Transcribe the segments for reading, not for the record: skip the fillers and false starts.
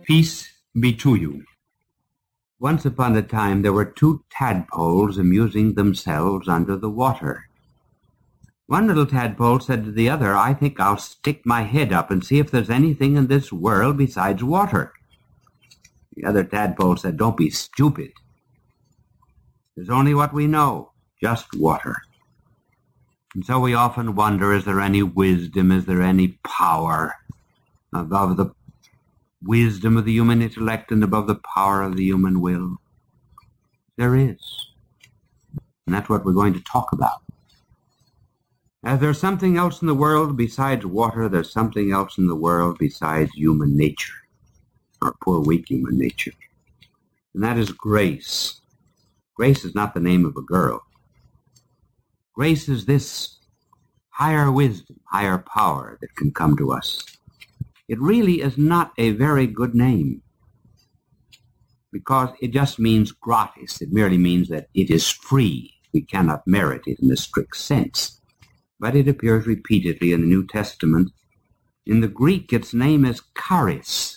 Peace be to you. Once upon a time there were two tadpoles amusing themselves under the water. One little tadpole said to the other, "I think I'll stick my head up and see if there's anything in this world besides water." The other tadpole said, "Don't be stupid. There's only what we know, just water." And so we often wonder, is there any wisdom, is there any power above the wisdom of the human intellect and above the power of the human will? There is. And that's what we're going to talk about. As there's something else in the world besides water, there's something else in the world besides human nature, our poor, weak human nature. And that is grace. Grace is not the name of a girl. Grace is this higher wisdom, higher power that can come to us. It really is not a very good name because it just means gratis. It merely means that it is free. We cannot merit it in the strict sense. But it appears repeatedly in the New Testament. In the Greek, its name is charis.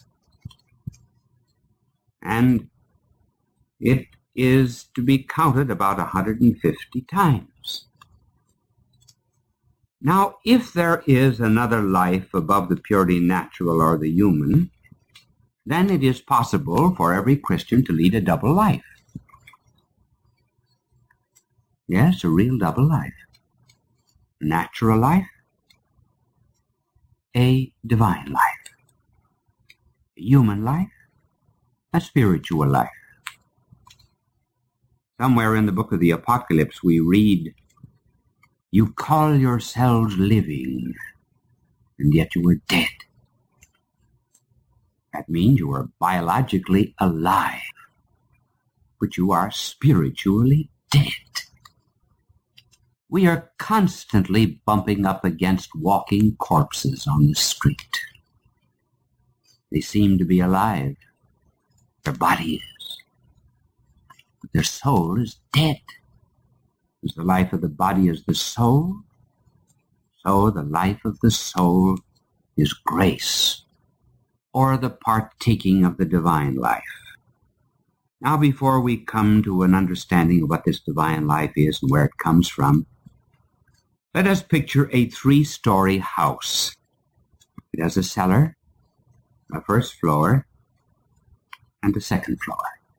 And it is to be counted about 150 times. Now, if there is another life above the purely natural or the human, then it is possible for every Christian to lead a double life. Yes, a real double life. Natural life, a divine life. A human life, a spiritual life. Somewhere in the book of the Apocalypse we read, "You call yourselves living, and yet you are dead." That means you are biologically alive, but you are spiritually dead. We are constantly bumping up against walking corpses on the street. They seem to be alive. Their body is. But their soul is dead. As the life of the body is the soul, so the life of the soul is grace, or the partaking of the divine life. Now, before we come to an understanding of what this divine life is and where it comes from, let us picture a 3-story house. It has a cellar, a first floor, and a second floor.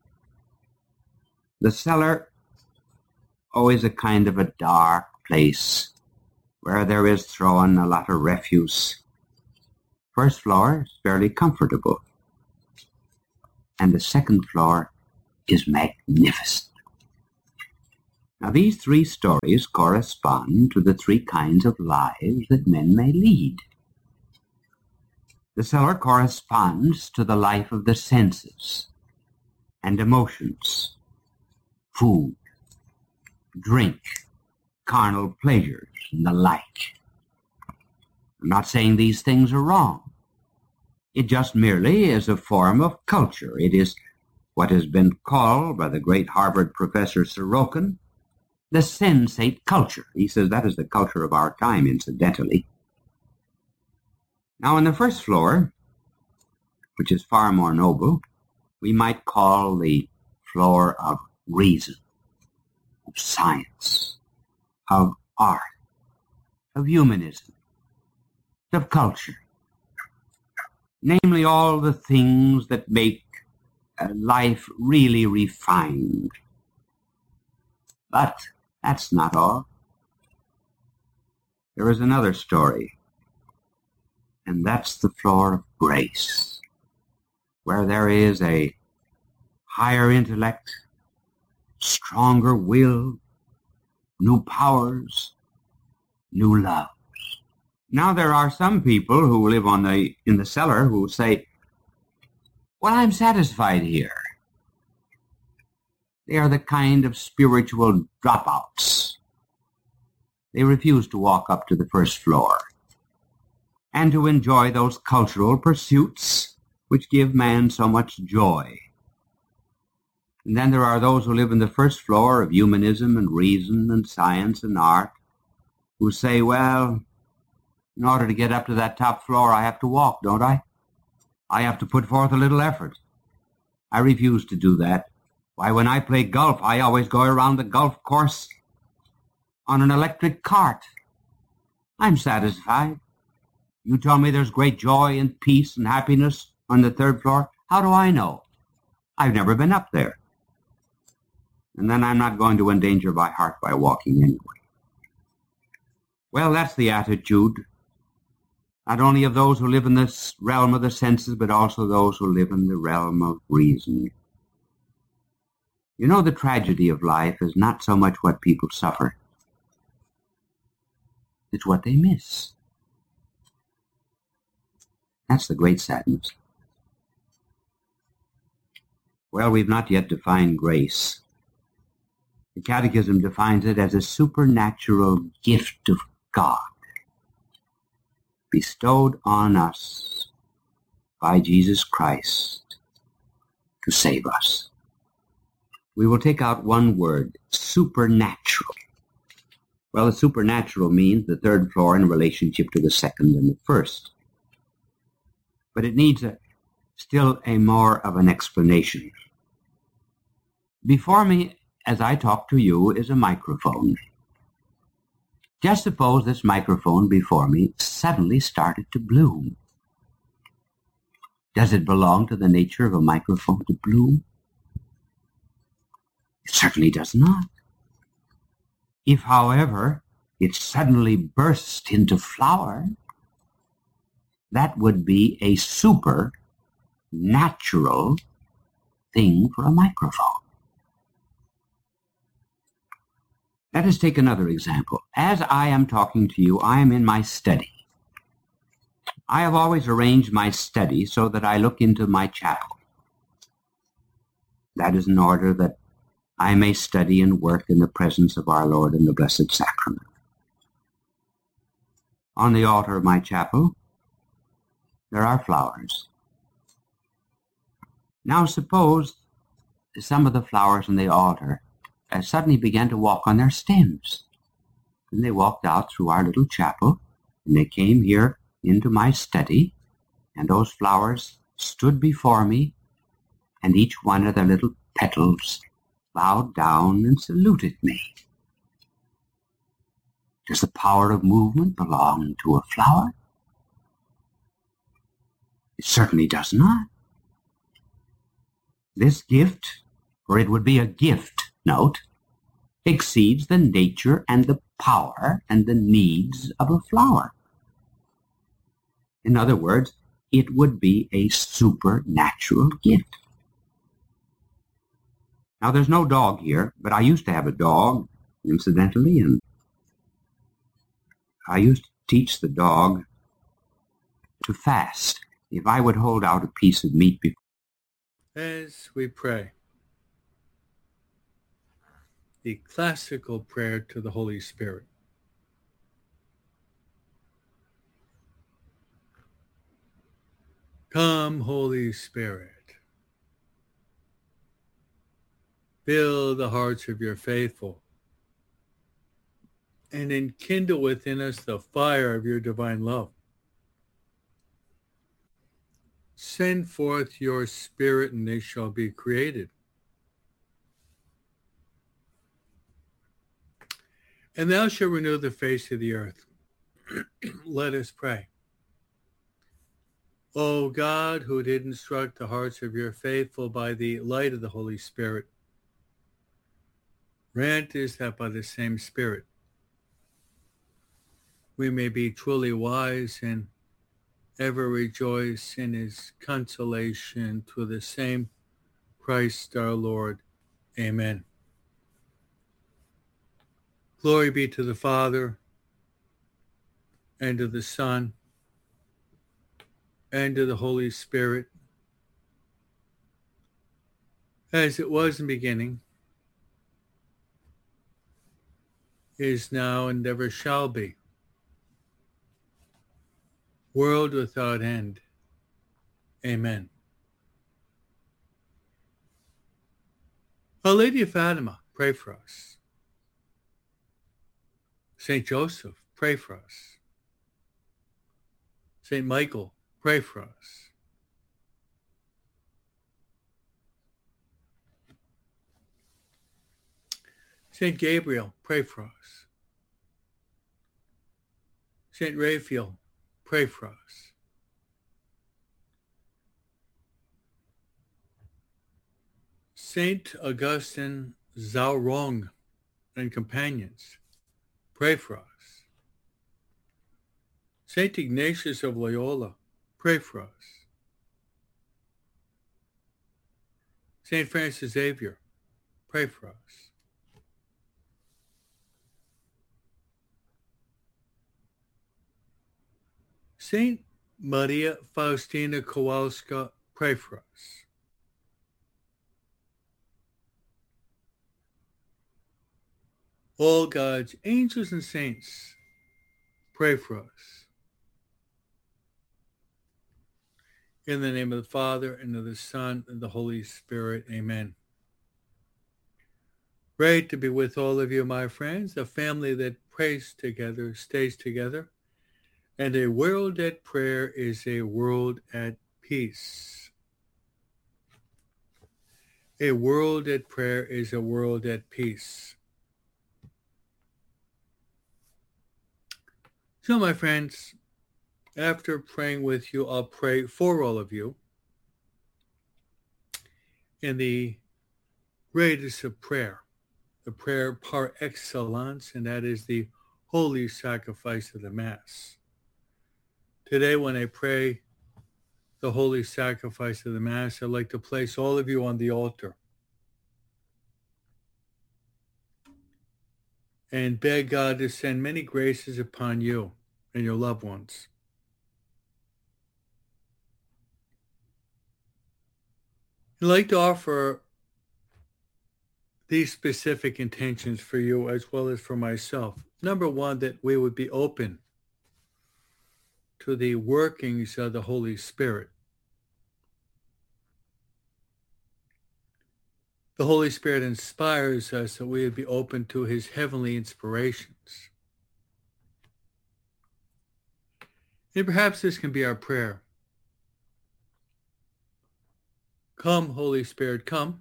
The cellar, always a kind of a dark place where there is thrown a lot of refuse. First floor is fairly comfortable, and the second floor is magnificent. Now, these 3 stories correspond to the 3 kinds of lives that men may lead. The cellar corresponds to the life of the senses and emotions, food, drink, carnal pleasures, and the like. I'm not saying these things are wrong. It just merely is a form of culture. It is what has been called by the great Harvard professor Sorokin the sensate culture. He says that is the culture of our time, incidentally. Now, on the first floor, which is far more noble, we might call the floor of reason, of science, of art, of humanism, of culture. Namely, all the things that make life really refined. But that's not all. There is another story, and that's the floor of grace, where there is a higher intellect, stronger will, new powers, new loves. Now, there are some people who live in the cellar who say, "Well, I'm satisfied here." They are the kind of spiritual dropouts. They refuse to walk up to the first floor and to enjoy those cultural pursuits which give man so much joy. And then there are those who live in the first floor of humanism and reason and science and art who say, "Well, in order to get up to that top floor, I have to walk, don't I? I have to put forth a little effort. I refuse to do that. Why, when I play golf, I always go around the golf course on an electric cart. I'm satisfied. You tell me there's great joy and peace and happiness on the third floor. How do I know? I've never been up there. And then I'm not going to endanger my heart by walking anyway. Well, that's the attitude, not only of those who live in this realm of the senses, but also those who live in the realm of reason. You know, the tragedy of life is not so much what people suffer. It's what they miss. That's the great sadness. Well, we've not yet defined grace. The Catechism defines it as a supernatural gift of God bestowed on us by Jesus Christ to save us. We will take out one word, supernatural. Well, the supernatural means the third floor in relationship to the second and the first. But it needs still a more of an explanation. Before me, as I talk to you, is a microphone. Just suppose this microphone before me suddenly started to bloom. Does it belong to the nature of a microphone to bloom? It certainly does not. If, however, it suddenly burst into flower, that would be a supernatural thing for a microphone. Let us take another example. As I am talking to you, I am in my study. I have always arranged my study so that I look into my chapel. That is in order that I may study and work in the presence of our Lord in the Blessed Sacrament. On the altar of my chapel, there are flowers. Now suppose some of the flowers on the altar suddenly began to walk on their stems. And they walked out through our little chapel, and they came here into my study, and those flowers stood before me, and each one of their little petals bowed down and saluted me. Does the power of movement belong to a flower? It certainly does not. This gift, for it would be a gift, note, exceeds the nature and the power and the needs of a flower. In other words, it would be a supernatural gift. Now, there's no dog here, but I used to have a dog, incidentally, and I used to teach the dog to fast. If I would hold out a piece of meat before. As we pray, the classical prayer to the Holy Spirit. Come, Holy Spirit. Fill the hearts of your faithful and enkindle within us the fire of your divine love. Send forth your Spirit, and they shall be created. And thou shalt renew the face of the earth. Let us pray. O God, who did instruct the hearts of your faithful by the light of the Holy Spirit, grant us that by the same Spirit we may be truly wise and ever rejoice in his consolation, through the same Christ our Lord. Amen. Glory be to the Father, and to the Son, and to the Holy Spirit, as it was in the beginning, is now, and ever shall be, world without end. Amen. Our Lady of Fatima, pray for us. Saint Joseph, pray for us. Saint Michael, pray for us. Saint Gabriel, pray for us. Saint Raphael, pray for us. Saint Augustine Zaurong and companions, pray for us. Saint Ignatius of Loyola, pray for us. Saint Francis Xavier, pray for us. Saint Maria Faustina Kowalska, pray for us. All God's angels and saints, pray for us. In the name of the Father, and of the Son, and the Holy Spirit, amen. Great to be with all of you, my friends, a family that prays together, stays together, and a world at prayer is a world at peace. A world at prayer is a world at peace. So, my friends, after praying with you, I'll pray for all of you in the greatest of prayer, the prayer par excellence, and that is the holy sacrifice of the Mass. Today, when I pray the holy sacrifice of the Mass, I'd like to place all of you on the altar and beg God to send many graces upon you and your loved ones. I'd like to offer these specific intentions for you as well as for myself. Number one, that we would be open to the workings of the Holy Spirit. The Holy Spirit inspires us that we would be open to his heavenly inspirations. And perhaps this can be our prayer. Come, Holy Spirit, come.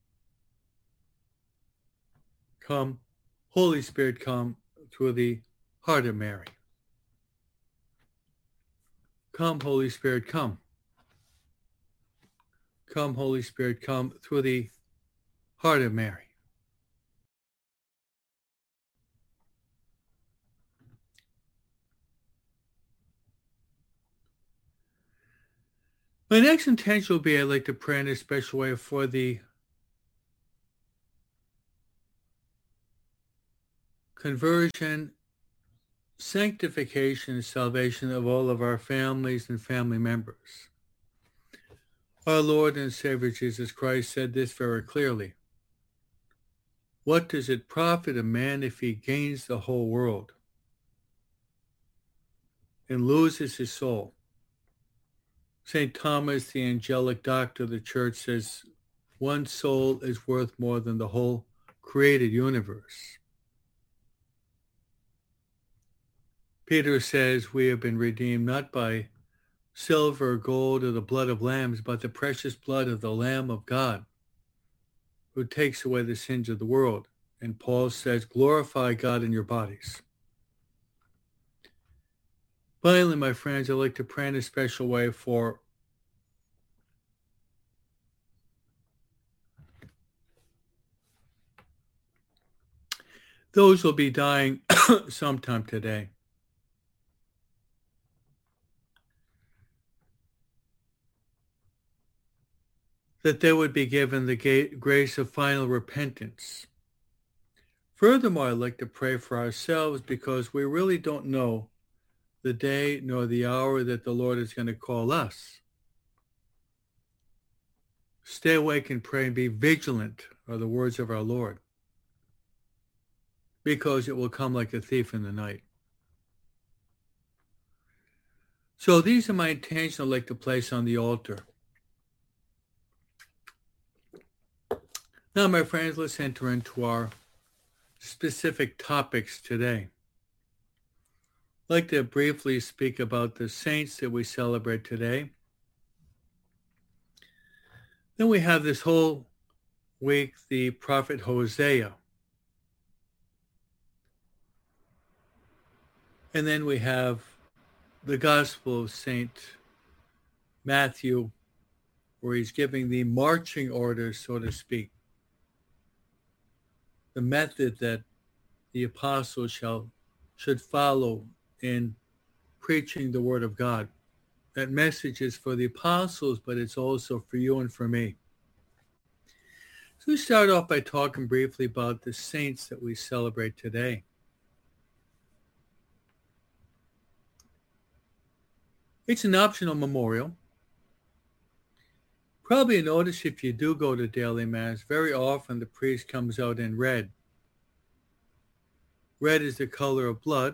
Come, Holy Spirit, come through the heart of Mary. Come, Holy Spirit, come. Come, Holy Spirit, come through the heart of Mary. My next intention will be I'd like to pray in a special way for the conversion, sanctification, and salvation of all of our families and family members. Our Lord and Savior Jesus Christ said this very clearly. What does it profit a man if he gains the whole world and loses his soul? St. Thomas, the angelic doctor of the church, says one soul is worth more than the whole created universe. Peter says we have been redeemed not by silver or gold or the blood of lambs, but the precious blood of the Lamb of God, who takes away the sins of the world. And Paul says, glorify God in your bodies. Finally, my friends, I'd like to pray in a special way for those who will be dying sometime today. That they would be given the grace of final repentance. Furthermore, I'd like to pray for ourselves because we really don't know the day nor the hour that the Lord is going to call us. Stay awake and pray and be vigilant are the words of our Lord, because it will come like a thief in the night. So these are my intentions I'd like to place on the altar. Now, my friends, let's enter into our specific topics today. I'd like to briefly speak about the saints that we celebrate today. Then we have this whole week the prophet Hosea. And then we have the Gospel of St. Matthew, where he's giving the marching orders, so to speak, the method that the apostles should follow in preaching the word of God. That message is for the apostles, but it's also for you and for me. So we start off by talking briefly about the saints that we celebrate today. It's an optional memorial. Probably notice if you do go to daily Mass, very often the priest comes out in red. Red is the color of blood.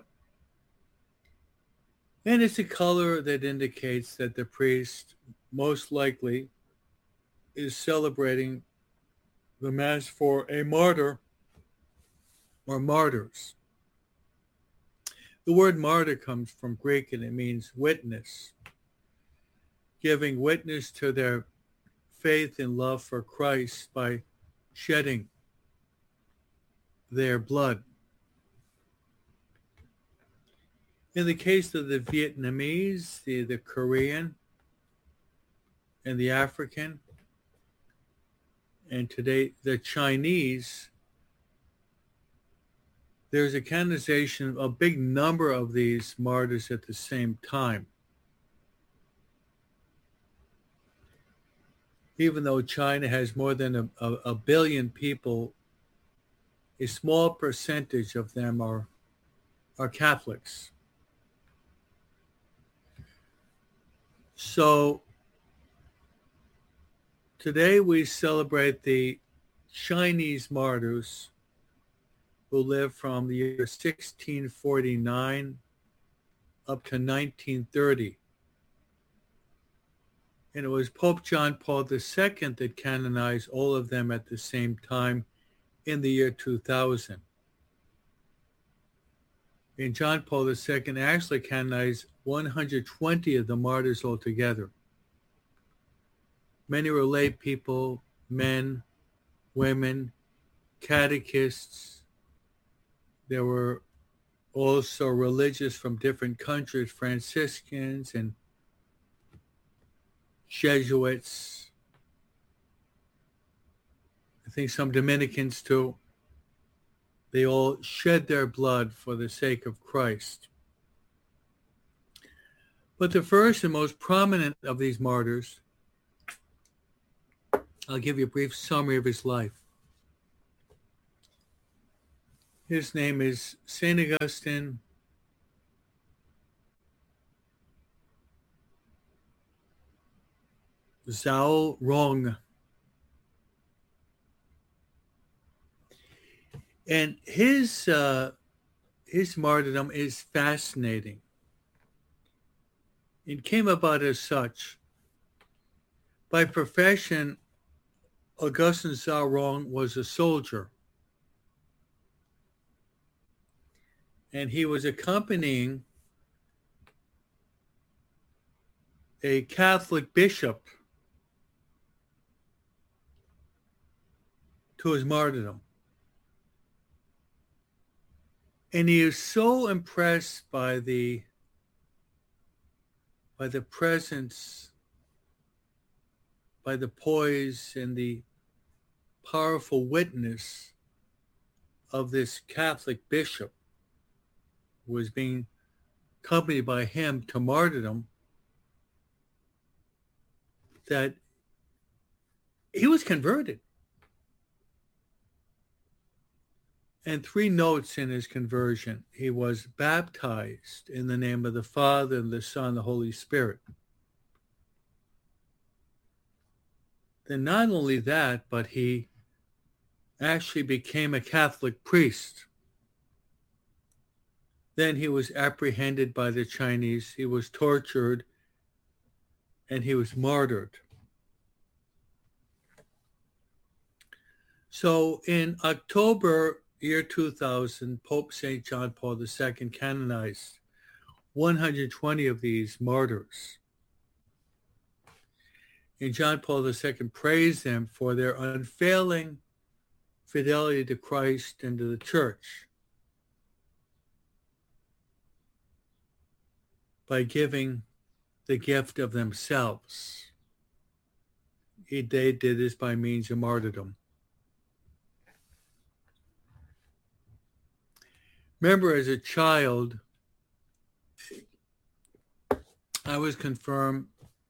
And it's a color that indicates that the priest most likely is celebrating the Mass for a martyr or martyrs. The word martyr comes from Greek and it means witness, giving witness to their faith and love for Christ by shedding their blood. In the case of the Vietnamese, the Korean, and the African, and today the Chinese, there's a canonization of a big number of these martyrs at the same time. Even though China has more than a billion people, a small percentage of them are Catholics. So today we celebrate the Chinese martyrs who lived from the year 1649 up to 1930. And it was Pope John Paul II that canonized all of them at the same time in the year 2000. And John Paul II actually canonized 120 of the martyrs altogether. Many were lay people, men, women, catechists. There were also religious from different countries, Franciscans and Jesuits. I think some Dominicans too. They all shed their blood for the sake of Christ. But the first and most prominent of these martyrs, I'll give you a brief summary of his life. His name is St. Augustine Zhao Rong. And his martyrdom is fascinating. It came about as such. By profession, Augustine Zhao Rong was a soldier. And he was accompanying a Catholic bishop to his martyrdom. And he is so impressed by the presence, by the poise and the powerful witness of this Catholic bishop who was being accompanied by him to martyrdom, that he was converted. And 3 notes in his conversion: he was baptized in the name of the Father, and the Son, and the Holy Spirit. Then not only that, but he actually became a Catholic priest. Then he was apprehended by the Chinese, he was tortured, and he was martyred. So in October year 2000, Pope St. John Paul II canonized 120 of these martyrs. And John Paul II praised them for their unfailing fidelity to Christ and to the Church. by giving the gift of themselves. They did this by means of martyrdom. Remember, as a child, I was confirmed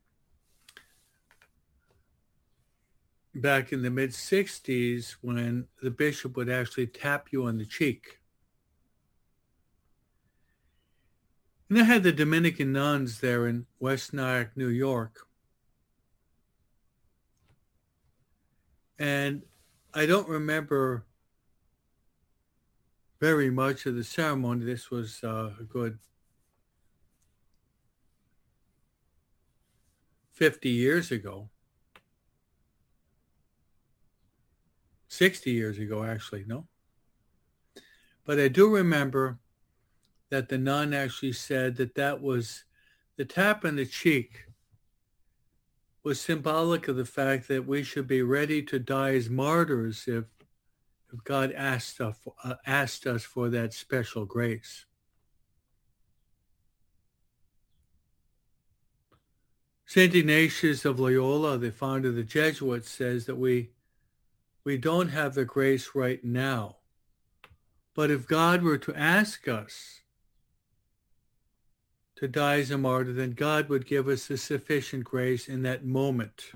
back in the mid-60s when the bishop would actually tap you on the cheek. And I had the Dominican nuns there in West Nyack, New York. And I don't remember very much of the ceremony. This was a good 50 years ago. 60 years ago, actually, no? But I do remember that the nun actually said that was the tap on the cheek was symbolic of the fact that we should be ready to die as martyrs if God asked us for that special grace. St. Ignatius of Loyola, the founder of the Jesuits, says that we don't have the grace right now. But if God were to ask us to die as a martyr, then God would give us the sufficient grace in that moment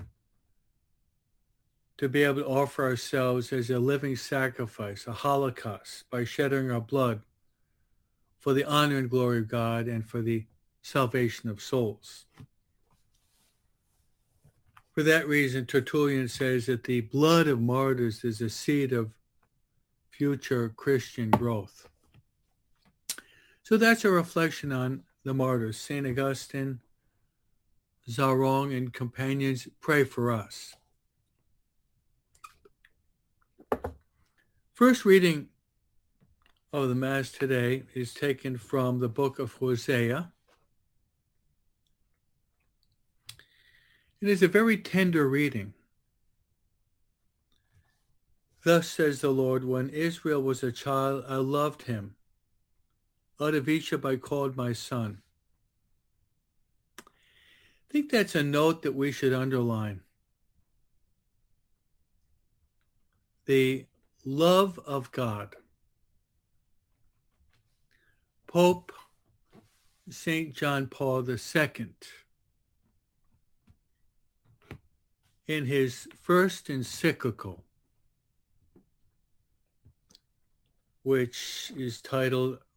to be able to offer ourselves as a living sacrifice, a holocaust, by shedding our blood for the honor and glory of God and for the salvation of souls. For that reason, Tertullian says that the blood of martyrs is a seed of future Christian growth. So that's a reflection on the martyrs. St. Augustine, Zarong, and companions, pray for us. First reading of the Mass today is taken from the book of Hosea. It is a very tender reading. Thus says the Lord, when Israel was a child, I loved him. Out of Egypt I called my son. I think that's a note that we should underline. The love of God. Pope St. John Paul II, in his first encyclical, which is titled